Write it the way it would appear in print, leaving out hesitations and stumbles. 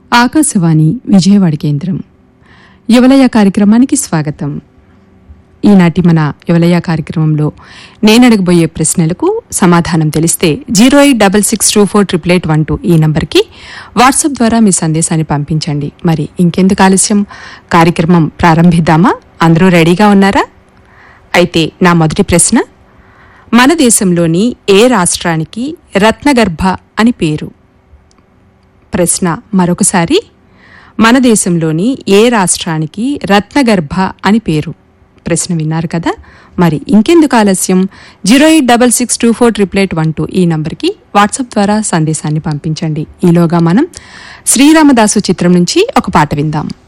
ఆకాశవాణి విజయవాడ కేంద్రం యువలయ కార్యక్రమానికి స్వాగతం. ఈనాటి మన యువలయ కార్యక్రమంలో నేనడగబోయే ప్రశ్నలకు సమాధానం తెలిస్తే 08662488812 ఈ నంబర్కి వాట్సాప్ ద్వారా మీ సందేశాన్ని పంపించండి. మరి ఇంకెందుకు ఆలస్యం, కార్యక్రమం ప్రారంభిద్దామా? అందరూ రెడీగా ఉన్నారా? అయితే నా మొదటి ప్రశ్న, మన దేశంలోని ఏ రాష్ట్రానికి రత్నగర్భ అని పేరు? ప్రశ్న మరొకసారి, మన దేశంలోని ఏ రాష్ట్రానికి రత్నగర్భ అని పేరు? ప్రశ్న విన్నారు కదా. మరి ఇంకెందుకు ఆలస్యం, 08662488812 ఈ నంబర్కి వాట్సాప్ ద్వారా సందేశాన్ని పంపించండి. ఈలోగా మనం శ్రీరామదాసు చిత్రం నుంచి ఒక పాట విందాం.